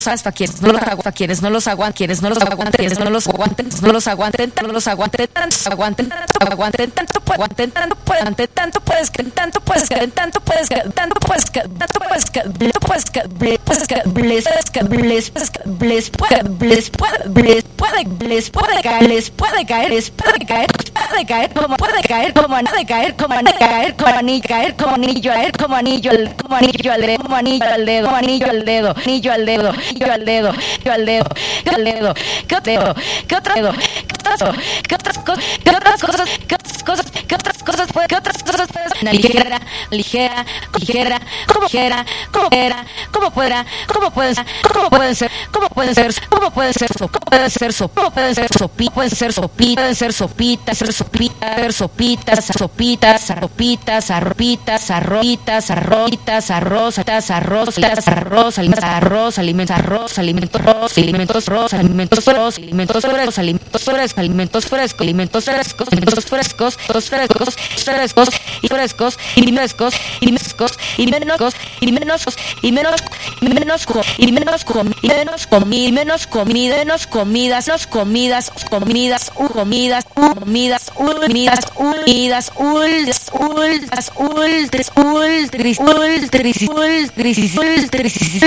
sabes para quienes no los aguanten, quienes no los aguanten, quienes no los aguanten, quienes no los aguanten, no los aguanten, no los aguanten tanto, aguanten tanto, aguanten tanto, aguanten tanto, aguanten tanto, puedes que tanto, puedes que tanto, puedes que tanto, puedes que tanto, puedes que puedes que puedes que puede caer como puede caer como nada caer como caer como anillo caer como anillo caer como anillo como anillo al dedo como anillo al dedo como anillo al dedo anillo al dedo yo al dedo yo al dedo yo al dedo qué otro qué otro dedo qué otras cosas qué otras cosas qué otras cosas qué otras cosas puede qué otras cosas puede ligera ligera ligera como ligera como era como podrá como pueden ser como pueden ser como pueden ser como pueden ser cómo pueden ser cómo pueden ser sopitas pueden ser sopitas pueden ser sopitas ser sopitas sopitas sopitas arropitas arropitas arropitas arropitas arroz arroz arroz arroz alimentos arroz alimentos arroz alimentos arroz alimentos arroz alimentos frescos alimentos frescos alimentos frescos alimentos frescos alimentos frescos frescos frescos y frescos y frescos y frescos y menos y menos y menos y menos y menos y menos y menos comida menos comidas los comidas comidas comidas comidas unidas unidas ultras ultras ultras ultris ultris ultris ultris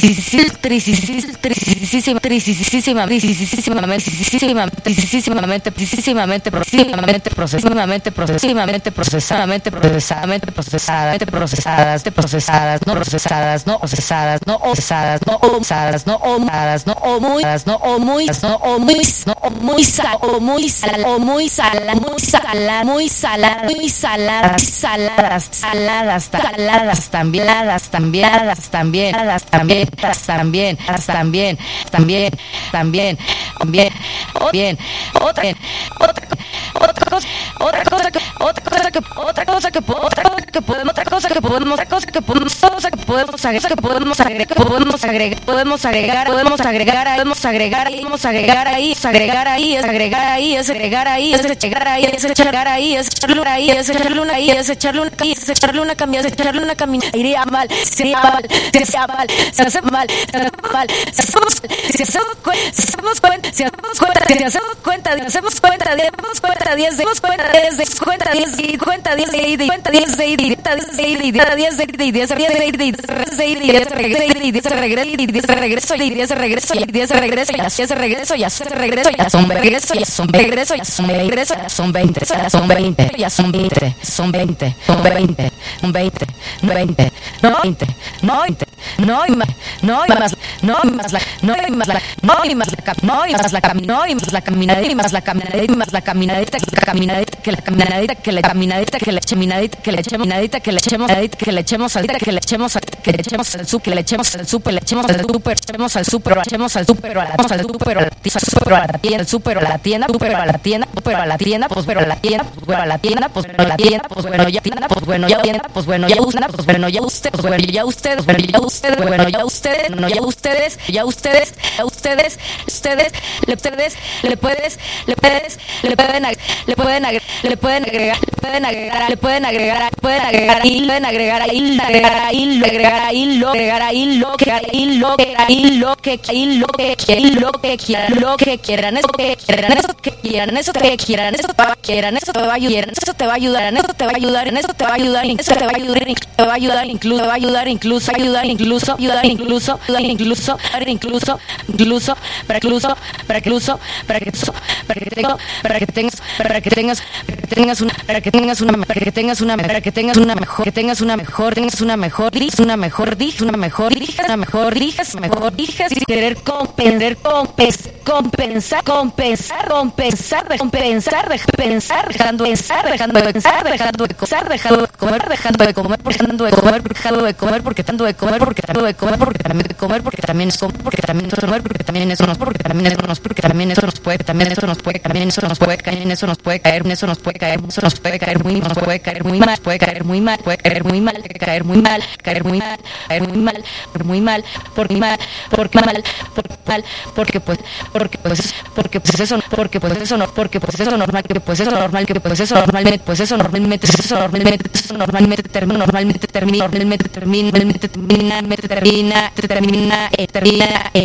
procesadas no procesadas no procesadas no procesadas no procesadas no osadas no omuidas no omuidas no omuis no omuisa omuisa omuisa omuisa muy salada muy saladas saladas saladas saladas también también también también también también también también también bien otra cosa otra cosa que otra cosa que otra cosa que otra cosa que podemos otra cosa que podemos otra cosa que podemos cosa que podemos agregar que podemos agregar podemos agregar podemos agregar podemos agregar podemos agregar podemos agregar ahí es agregar ahí es agregar ahí es agregar ahí es llegar ahí es echar ahí es echarle ahí es echarle una ahí es echarle una ahí es echarle una camisa es echarle una camisa iría mal sería mal sería mal se hace mal se hace mal si hacemos cuenta si hacemos cuenta si hacemos cuenta si hacemos cuenta si hacemos cuenta 10 de cuenta 10 de cuenta 10 de cuenta 10 de cuenta 10 de 10 de 10 regreso y 10 regreso y 10 regreso y así es regreso y así es regreso ya son regreso ya son regreso ya son regreso ya son 20 ya son 20 ya son 20 son 20 son 20 un 20 20 no 20 no 20 no y más no y más no y más la no y más la no y más la no y más la no y más la caminadita y más la caminadita y más la caminadita que la caminadita que la caminadita que la caminadita que le echemos que le echemos que le echemos al que le echemos al súper que le echemos al súper le echemos al súper echemos al súper echemos al súper a la tienda al súper a la tienda súper a la tienda súper a la tienda pues pero a la tienda pues bueno a la tienda pues pero a la tienda pues bueno ya tienda pues bueno ya tienda pues bueno ya usan pues bueno ya usted pues bueno ya ustedes bueno ya ustedes bueno ya ustedes no ya ustedes ya ustedes ya ustedes ustedes le pueden agregar eso te va a ayudar eso te va a ayudar eso te va a ayudar en eso te va a ayudar eso te va a ayudar te va a ayudar incluso va a ayudar incluso ayudar incluso ayudar incluso ayudar incluso incluso incluso para que uso para que uso para que para que tengas una para que tengas una para que tengas una para que tengas una mejor que tengas una mejor tengas una mejor dirige una mejor dirige una mejor dirige una mejor diriges mejor diriges sin querer compensar dejando de comer porque tanto de comer porque también de comer porque también es comer porque también es comer porque también eso nos porque también eso nos porque también eso nos puede también eso nos puede también eso nos puede caer eso nos puede caer eso nos puede caer eso nos puede caer muy nos puede caer muy mal puede caer muy mal puede caer muy mal caer muy mal caer muy mal caer muy mal muy mal porque mal porque mal porque pues eso porque pues eso no porque pues eso normal que pues eso normal que pues eso normalmente pues eso normalmente termina normalmente termina